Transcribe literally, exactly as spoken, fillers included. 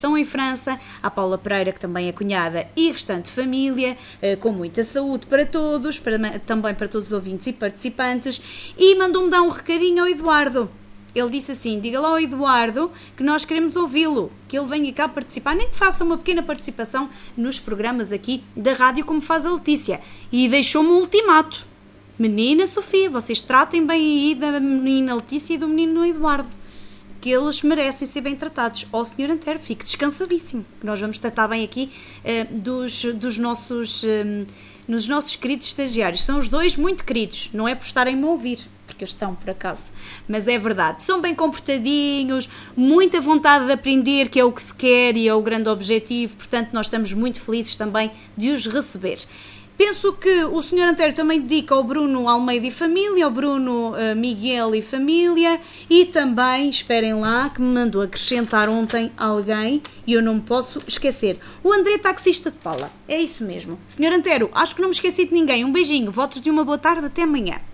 estão em França, à Paula Pereira, que também é cunhada, e restante família, com muita saúde para todos, para, também para todos os ouvintes e participantes, e mandou-me dar um recadinho ao Eduardo. Ele disse assim, diga lá ao Eduardo que nós queremos ouvi-lo, que ele venha cá participar, nem que faça uma pequena participação nos programas aqui da rádio, como faz a Letícia. E deixou-me um ultimato. Menina Sofia, vocês tratem bem aí da menina Letícia e do menino Eduardo, que eles merecem ser bem tratados. Ó, senhor Antero, fique descansadíssimo, que nós vamos tratar bem aqui uh, dos, dos nossos, um, nos nossos queridos estagiários. São os dois muito queridos, não é por estarem-me a ouvir, porque eles estão, por acaso, mas é verdade. São bem comportadinhos, muita vontade de aprender, que é o que se quer e é o grande objetivo, portanto nós estamos muito felizes também de os receber. Penso que o senhor Antero também dedica ao Bruno Almeida e família, ao Bruno uh, Miguel e família, e também, esperem lá, que me mandou acrescentar ontem alguém, e eu não me posso esquecer, o André Taxista de Paula. É isso mesmo. senhor Antero, acho que não me esqueci de ninguém. Um beijinho, votos de uma boa tarde, até amanhã.